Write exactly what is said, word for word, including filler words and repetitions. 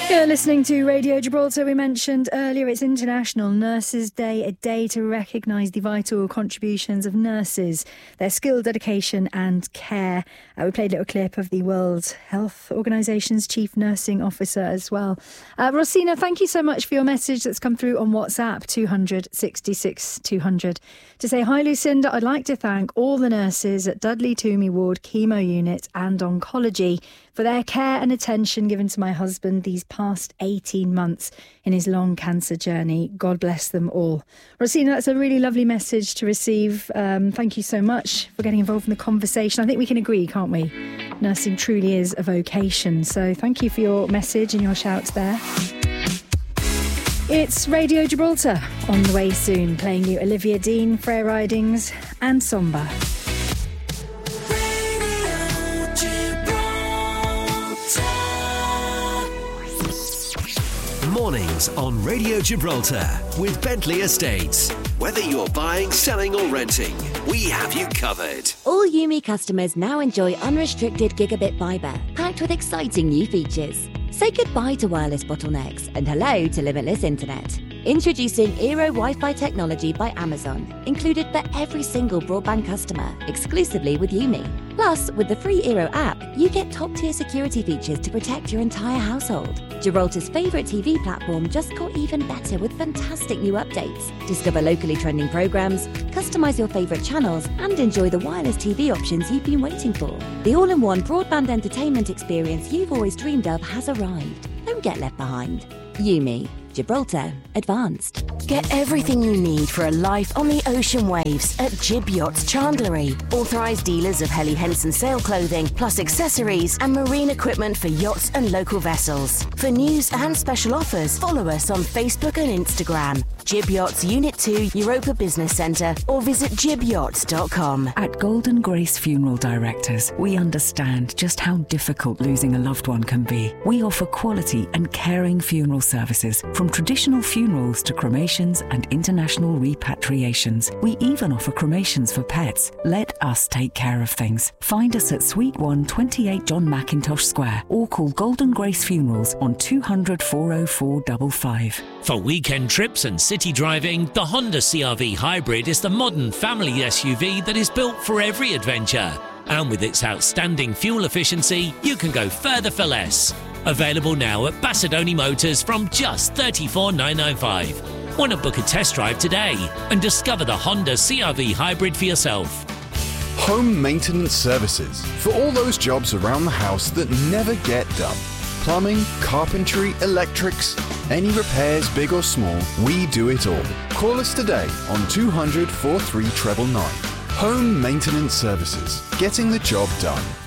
You're listening to Radio Gibraltar. We mentioned earlier it's International Nurses Day, a day to recognise the vital contributions of nurses, their skill, dedication and care. Uh, we played a little clip of the World Health Organisation's Chief Nursing Officer as well. Uh, Rosina, thank you so much for your message that's come through on WhatsApp, two hundred sixty-six two hundred. To say, hi Lucinda, I'd like to thank all the nurses at Dudley Toomey Ward Chemo Unit and Oncology for their care and attention given to my husband these past eighteen months in his long cancer journey. God bless them all. Rosina, that's a really lovely message to receive. Um, thank you so much for getting involved in the conversation. I think we can agree, can't we? Nursing truly is a vocation. So thank you for your message and your shouts there. It's Radio Gibraltar on the way soon, playing you Olivia Dean, Freya Ridings and Somba. Mornings on Radio Gibraltar with Bentley Estates. Whether you're buying, selling or renting, we have you covered. All Yumi customers now enjoy unrestricted gigabit fibre, packed with exciting new features. Say goodbye to wireless bottlenecks and hello to limitless internet. Introducing Eero Wi-Fi technology by Amazon, included for every single broadband customer, exclusively with Yumi. Plus, with the free Eero app, you get top-tier security features to protect your entire household. Gibraltar's favourite T V platform just got even better with fantastic new updates. Discover locally trending programmes, customise your favourite channels, and enjoy the wireless T V options you've been waiting for. The all-in-one broadband entertainment experience you've always dreamed of has arrived. Don't get left behind. Yumi. Gibraltar Advanced. Get everything you need for a life on the ocean waves at Gib Yachts Chandlery. Authorised dealers of Helly Henson sail clothing, plus accessories and marine equipment for yachts and local vessels. For news and special offers, follow us on Facebook and Instagram. Gib Yachts Unit two, Europa Business Centre, or visit gib yachts dot com. At Golden Grace Funeral Directors, we understand just how difficult losing a loved one can be. We offer quality and caring funeral services, from traditional funerals to cremations and international repatriations. We even offer cremations for pets. Let us take care of things. Find us at Suite one, twenty-eight John Mackintosh Square, or call Golden Grace Funerals on two hundred, four oh four five five. For weekend trips and city driving, the Honda C R V Hybrid is the modern family S U V that is built for every adventure. And with its outstanding fuel efficiency, you can go further for less. Available now at Bassadoni Motors from just thirty-four thousand nine hundred ninety-five. Want to book a test drive today and discover the Honda C R V Hybrid for yourself. Home maintenance services for all those jobs around the house that never get done. Plumbing, carpentry, electrics, any repairs big or small, we do it all. Call us today on two hundred, forty-three nine nine nine. Home maintenance services, getting the job done.